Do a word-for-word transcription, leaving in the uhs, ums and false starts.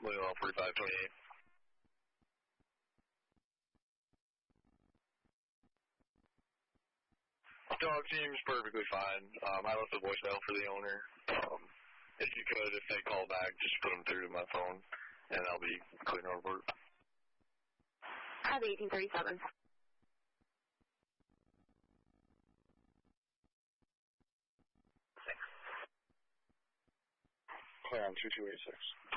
Louisville forty-five twenty-eight. Dog seems perfectly fine. Um, I left a voicemail for the owner. Um, if you could, if they call back, just put them through to my phone, and I'll be clear to report. I have eighteen thirty-seven. Clear on two two eight six.